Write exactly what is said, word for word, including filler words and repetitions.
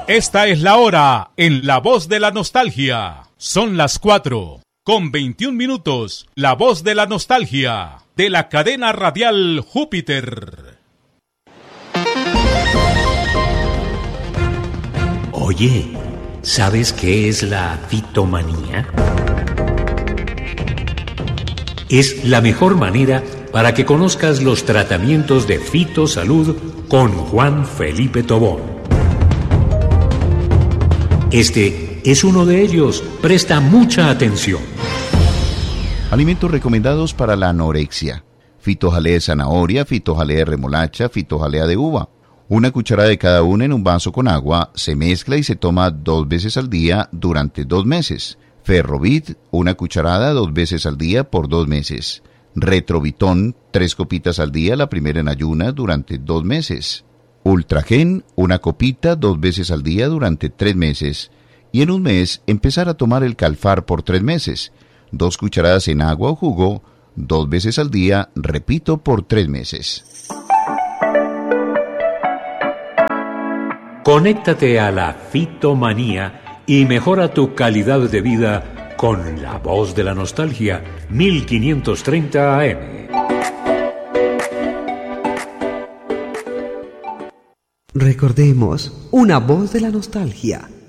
Esta es la hora en La Voz de la Nostalgia. Son las cuatro con veintiún minutos. La Voz de la Nostalgia de la cadena radial Júpiter. Oye, ¿sabes qué es la fitomanía? Es la mejor manera para que conozcas los tratamientos de fitosalud con Juan Felipe Tobón. Este es uno de ellos. Presta mucha atención. Alimentos recomendados para la anorexia: fitojalea de zanahoria, fitojalea de remolacha, fitojalea de uva. Una cucharada de cada una en un vaso con agua, se mezcla y se toma dos veces al día durante dos meses. Ferrovit, una cucharada dos veces al día por dos meses. Retrovitón, tres copitas al día, la primera en ayunas durante dos meses. Ultragen, una copita dos veces al día durante tres meses. Y en un mes, empezar a tomar el Calfar por tres meses. Dos cucharadas en agua o jugo, dos veces al día, repito, por tres meses. Conéctate a la fitomanía y mejora tu calidad de vida con La Voz de la Nostalgia, mil quinientos treinta A M. Recordemos, una voz de la nostalgia.